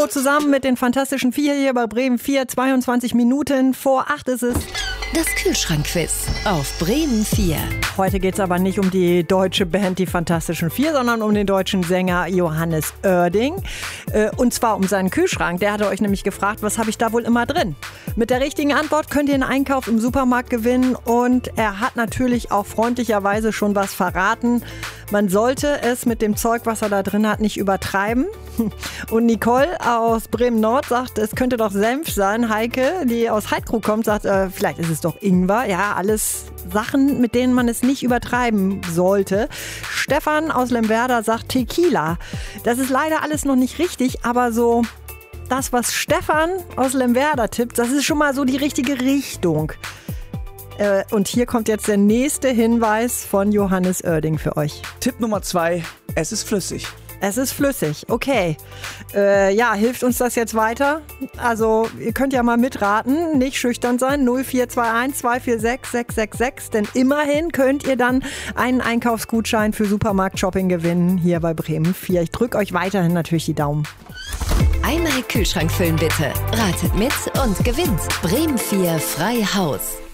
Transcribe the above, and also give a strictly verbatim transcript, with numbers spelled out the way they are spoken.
So, zusammen mit den Fantastischen Vier hier bei Bremen vier, zweiundzwanzig Minuten vor acht ist es. Das Kühlschrankquiz auf Bremen vier. Heute geht es aber nicht um die deutsche Band, die Fantastischen Vier, sondern um den deutschen Sänger Johannes Oerding. Und zwar um seinen Kühlschrank. Der hatte euch nämlich gefragt, was habe ich da wohl immer drin? Mit der richtigen Antwort könnt ihr einen Einkauf im Supermarkt gewinnen. Und er hat natürlich auch freundlicherweise schon was verraten. Man sollte es mit dem Zeug, was er da drin hat, nicht übertreiben. Und Nicole aus Bremen-Nord sagt, es könnte doch Senf sein. Heike, die aus Heidkrug kommt, sagt, äh, vielleicht ist es doch Ingwer. Ja, alles Sachen, mit denen man es nicht übertreiben sollte. Stefan aus Lemwerder sagt Tequila. Das ist leider alles noch nicht richtig, aber so das, was Stefan aus Lemwerder tippt, das ist schon mal so die richtige Richtung. Äh, und hier kommt jetzt der nächste Hinweis von Johannes Oerding für euch. Tipp Nummer zwei, es ist flüssig. Es ist flüssig, okay. Äh, ja, hilft uns das jetzt weiter? Also ihr könnt ja mal mitraten, nicht schüchtern sein, null vier zwei eins zwei vier sechs sechs sechs sechs, denn immerhin könnt ihr dann einen Einkaufsgutschein für Supermarkt-Shopping gewinnen hier bei Bremen vier. Ich drücke euch weiterhin natürlich die Daumen. Einmal Kühlschrank füllen bitte. Ratet mit und gewinnt. Bremen vier frei Haus.